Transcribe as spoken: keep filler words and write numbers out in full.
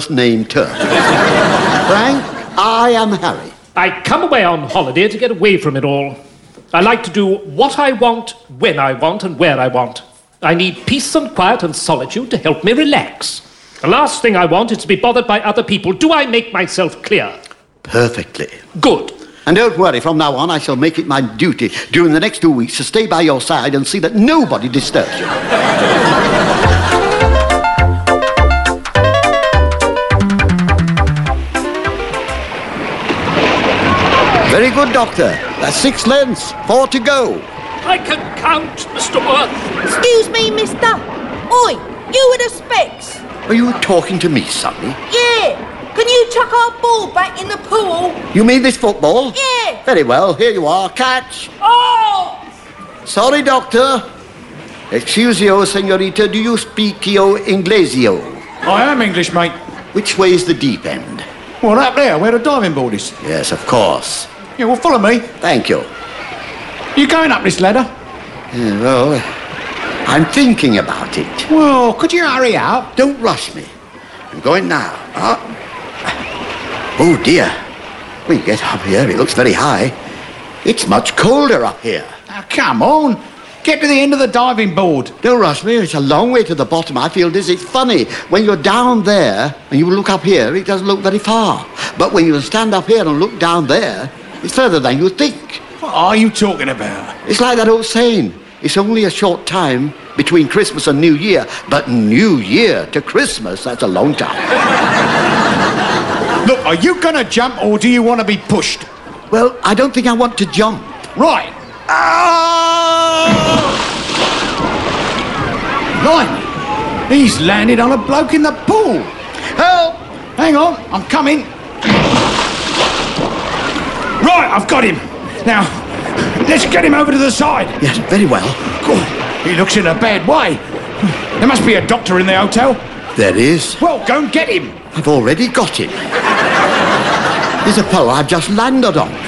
first-name term. Frank, I am Harry. I come away on holiday to get away from it all. I like to do what I want, when I want, and where I want. I need peace and quiet and solitude to help me relax. The last thing I want is to be bothered by other people. Do I make myself clear? Perfectly. Good. And don't worry, from now on I shall make it my duty during the next two weeks to stay by your side and see that nobody disturbs you. Very good, Doctor. That's six lengths, four to go. I can count, Mister Worth. Excuse me, mister. Oi, you with the specs. Are you talking to me, Sonny? Yeah. Can you chuck our ball back in the pool? You mean this football? Yeah. Very well, here you are. Catch. Oh! Sorry, Doctor. Excusio, senorita, do you speak yo inglesio? I am English, mate. Which way is the deep end? Well, up there, where the diving board is. Yes, of course. Yeah, well, follow me. Thank you. You going up this ladder? Yeah, well, I'm thinking about it. Well, could you hurry up? Don't rush me. I'm going now. Ah. Oh, dear. When you get up here, it looks very high. It's much colder up here. Now, come on. Get to the end of the diving board. Don't rush me. It's a long way to the bottom. I feel dizzy. It's funny. When you're down there and you look up here, it doesn't look very far. But when you stand up here and look down there, it's further than you think. What are you talking about? It's like that old saying. It's only a short time between Christmas and New Year. But New Year to Christmas, that's a long time. Look, are you going to jump or do you want to be pushed? Well, I don't think I want to jump. Right. Blimey. He's landed on a bloke in the pool. Help! Hang on, I'm coming. Right, I've got him. Now, let's get him over to the side. Yes, very well. God, he looks in a bad way. There must be a doctor in the hotel. There is. Well, go and get him. I've already got him. There's a fellow I've just landed on.